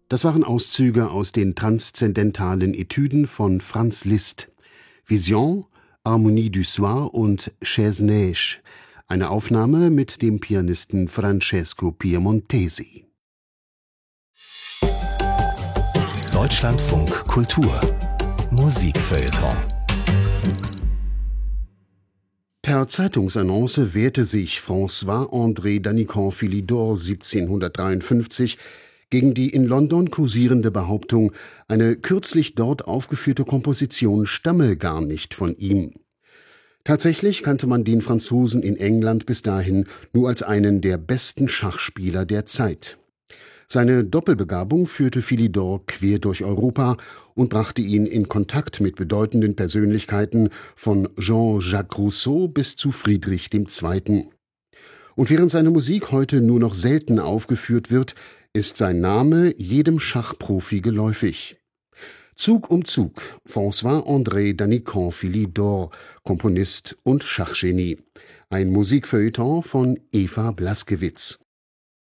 Das waren Auszüge aus den transzendentalen Etüden von Franz Liszt: Vision, Harmonie du Soir und Chaise Neige, eine Aufnahme mit dem Pianisten Francesco Piemontesi. Deutschlandfunk Kultur Musikfeuilleton. Per Zeitungsannonce wehrte sich François-André d'Anicant Philidor 1753 gegen die in London kursierende Behauptung, eine kürzlich dort aufgeführte Komposition stamme gar nicht von ihm. Tatsächlich kannte man den Franzosen in England bis dahin nur als einen der besten Schachspieler der Zeit. Seine Doppelbegabung führte Philidor quer durch Europa und brachte ihn in Kontakt mit bedeutenden Persönlichkeiten von Jean-Jacques Rousseau bis zu Friedrich II. Und während seine Musik heute nur noch selten aufgeführt wird, ist sein Name jedem Schachprofi geläufig. Zug um Zug, François-André d'Anicant Philidor, Komponist und Schachgenie. Ein Musikfeuilleton von Eva Blaskewitz.